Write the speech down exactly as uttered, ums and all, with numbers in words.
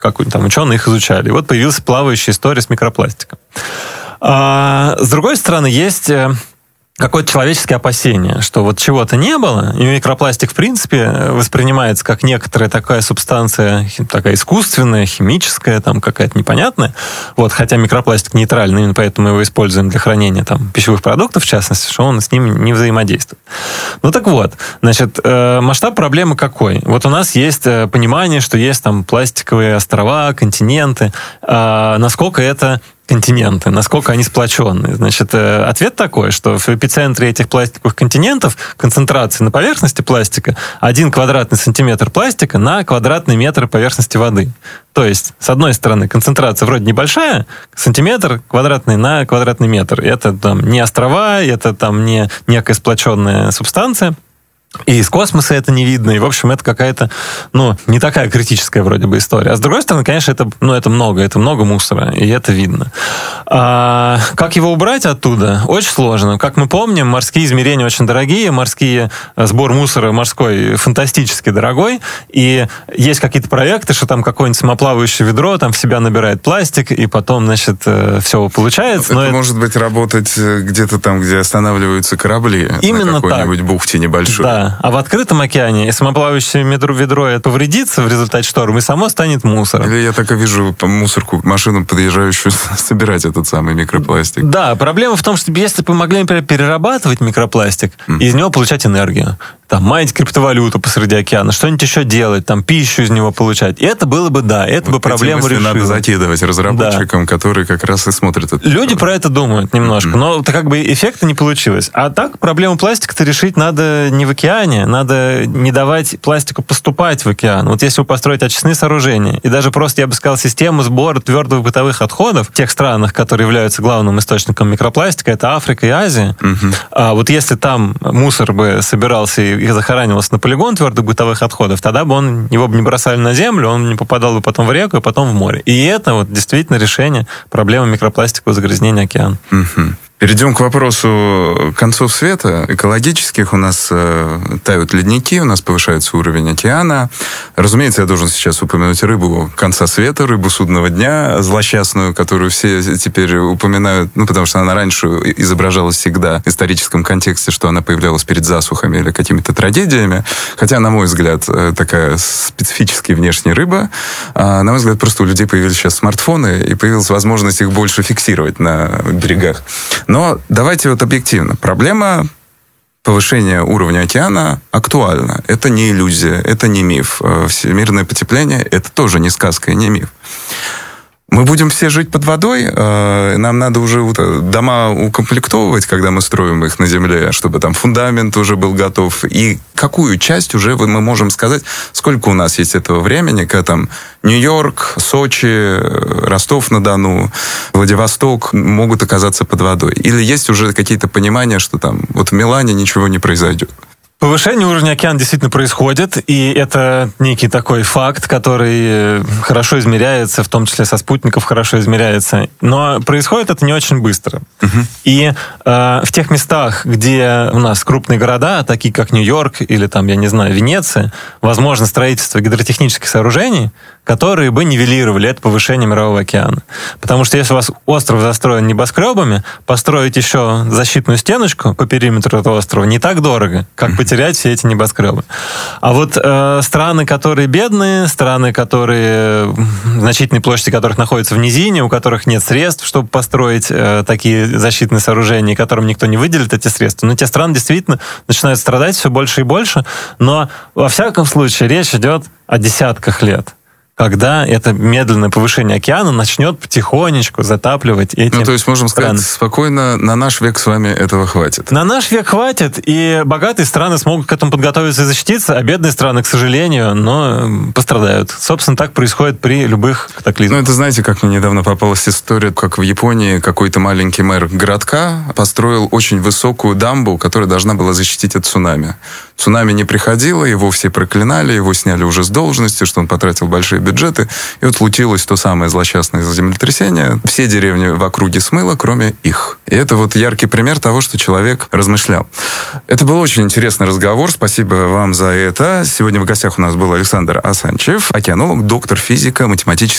как там ученые их изучали. И вот появилась плавающая история с микропластиком. А, с другой стороны, есть какое-то человеческое опасение, что вот чего-то не было, и микропластик, в принципе, воспринимается как некоторая такая субстанция, такая искусственная, химическая, там какая-то непонятная. Вот, хотя микропластик нейтральный, именно поэтому мы его используем для хранения там, пищевых продуктов, в частности, что он с ним не взаимодействует. Ну так вот, значит, масштаб проблемы какой? Вот у нас есть понимание, что есть там пластиковые острова, континенты. А насколько это континенты, насколько они сплоченные. Значит, ответ такой, что в эпицентре этих пластиковых континентов концентрация на поверхности пластика один квадратный сантиметр пластика на квадратный метр поверхности воды. То есть, с одной стороны, концентрация вроде небольшая, сантиметр квадратный на квадратный метр. Это там не острова, это там не некая сплоченная субстанция. И из космоса это не видно, и, в общем, это какая-то, ну, не такая критическая вроде бы история. А с другой стороны, конечно, это, ну, это много, это много мусора, и это видно. А как его убрать оттуда? Очень сложно. Как мы помним, морские измерения очень дорогие, морские, сбор мусора морской фантастически дорогой, и есть какие-то проекты, что там какое-нибудь самоплавающее ведро там в себя набирает пластик, и потом, значит, все получается. Это но может это... быть работать где-то там, где останавливаются корабли. Именно на какой-нибудь так. бухте небольшой. Да. А в открытом океане, если самоплавающее ведро, ведро это повредится в результате шторма, и само станет мусором. Или я так и вижу мусорку, машину, подъезжающую, собирать этот самый микропластик. Да, проблема в том, что если бы мы могли, например, перерабатывать микропластик, mm. и из него получать энергию, там, майнить криптовалюту посреди океана, что-нибудь еще делать, там, пищу из него получать. И это было бы, да, это вот бы проблему решило. Надо закидывать разработчикам, да. которые как раз и смотрят это. Люди про это думают немножко, mm. но как бы эффекта не получилось. А так проблему пластика-то решить надо не в океане, надо не давать пластику поступать в океан. Вот если вы построите очистные сооружения, и даже просто, я бы сказал, систему сбора твердых бытовых отходов в тех странах, которые являются главным источником микропластика, это Африка и Азия, mm-hmm. а вот если там мусор бы собирался и захоранивался на полигон твердых бытовых отходов, тогда бы он, его бы не бросали на землю, он не попадал бы потом в реку и потом в море. И это вот действительно решение проблемы микропластикового загрязнения океана. Mm-hmm. Перейдем к вопросу концов света экологических. У нас э, тают ледники, у нас повышается уровень океана. Разумеется, я должен сейчас упомянуть рыбу конца света, рыбу судного дня, злосчастную, которую все теперь упоминают, ну, потому что она раньше изображалась всегда в историческом контексте, что она появлялась перед засухами или какими-то трагедиями. Хотя, на мой взгляд, такая специфическая внешняя рыба. А, на мой взгляд, просто у людей появились сейчас смартфоны, и появилась возможность их больше фиксировать на берегах. Но давайте вот объективно. Проблема повышения уровня океана актуальна. Это не иллюзия, это не миф. Всемирное потепление – это тоже не сказка и не миф. Мы будем все жить под водой, нам надо уже дома укомплектовывать, когда мы строим их на земле, чтобы там фундамент уже был готов. И какую часть уже мы можем сказать, сколько у нас есть этого времени, когда там Нью-Йорк, Сочи, Ростов-на-Дону, Владивосток могут оказаться под водой? Или есть уже какие-то понимания, что там вот в Милане ничего не произойдет? Повышение уровня океана действительно происходит, и это некий такой факт, который хорошо измеряется, в том числе со спутников хорошо измеряется. Но происходит это не очень быстро. Uh-huh. И э, в тех местах, где у нас крупные города, такие как Нью-Йорк или там, я не знаю, Венеция, возможно строительство гидротехнических сооружений, которые бы нивелировали это повышение мирового океана. Потому что если у вас остров застроен небоскребами, построить еще защитную стеночку по периметру этого острова не так дорого, как потерять все эти небоскребы. А вот э, страны, которые бедные, страны, которые, значительные площади которых находятся в низине, у которых нет средств, чтобы построить э, такие защитные сооружения, которым никто не выделит эти средства, но те страны действительно начинают страдать все больше и больше. Но во всяком случае речь идет о десятках лет, когда это медленное повышение океана начнет потихонечку затапливать эти Ну, то есть, можем страны. сказать, спокойно, на наш век с вами этого хватит. На наш век хватит, и богатые страны смогут к этому подготовиться и защититься, а бедные страны, к сожалению, но пострадают. Собственно, так происходит при любых катаклизмах. Ну, это, знаете, как мне недавно попалась история, как в Японии какой-то маленький мэр городка построил очень высокую дамбу, которая должна была защитить от цунами. Цунами не приходило, его все проклинали, его сняли уже с должности, что он потратил большие бюджеты. И вот случилось то самое злосчастное землетрясение. Все деревни в округе смыло, кроме их. И это вот яркий пример того, что человек размышлял. Это был очень интересный разговор. Спасибо вам за это. Сегодня в гостях у нас был Александр Асанчев, океанолог, доктор физика, математический